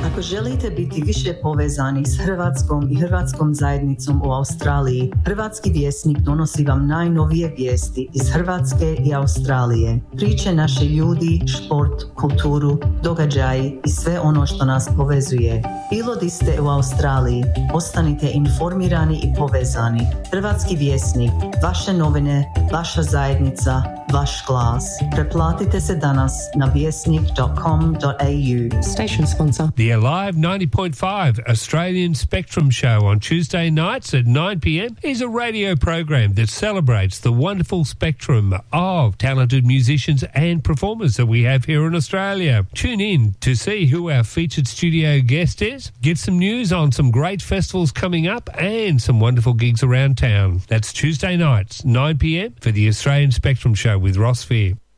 Ako želite biti više povezani s Hrvatskom i hrvatskom zajednicom u Australiji, Hrvatski vjesnik donosi vam najnovije vijesti iz Hrvatske i Australije. Priče naši ljudi, šport, kulturu, događaji i sve ono što nas povezuje. Bilo di ste u Australiji, ostanite informirani i povezani. Hrvatski vjesnik, vaše novine, vaša zajednica, vaš glas. Preplatite se danas na vjesnik.com.au. Station sponsor. The Alive 90.5 Australian Spectrum Show on Tuesday nights at 9 p.m. is a radio program that celebrates the wonderful spectrum of talented musicians and performers that we have here in Australia. Tune in to see who our featured studio guest is, get some news on some great festivals coming up and some wonderful gigs around town. That's Tuesday nights, 9 p.m. for the Australian Spectrum Show with Ross Fear.